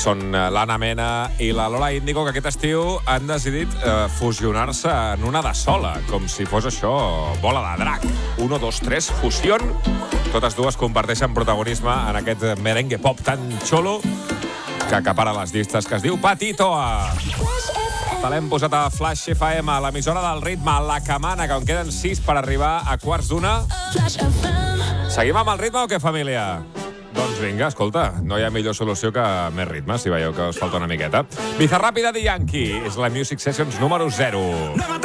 Són l'Anna Mena i la Lola Índigo, que aquest estiu han decidit fusionar-se en una de sola, com si fos això bola de drac. 1, 2, 3, fusió. Totes dues comparteixen protagonisme en aquest merengue pop tan xulo que acapara les llistes, que es diu Patitoa. Te l'hem posat a Flash FM, a l'emissora del ritme, la que mana, que en queden 6 per arribar a quarts d'una. Seguim amb el ritme o què, família? Doncs vinga, escolta, no hi ha millor solució que més ritme, si veieu que us falta una miqueta. Bizarrap i Daddy Yankee és la Music Sessions número 0.